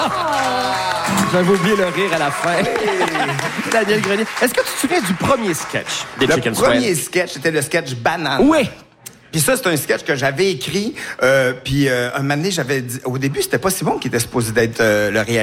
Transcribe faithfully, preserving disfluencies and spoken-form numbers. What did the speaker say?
J'avais oublié le rire à la fin. Daniel Grenier. Est-ce que tu te souviens du premier sketch des Le Chicken premier Spread? sketch, c'était le sketch Banane. Oui. Puis ça, c'est un sketch que j'avais écrit. Euh, puis euh, un moment donné, j'avais dit... Au début, c'était pas Simon qui était supposé d'être euh, le réalisateur.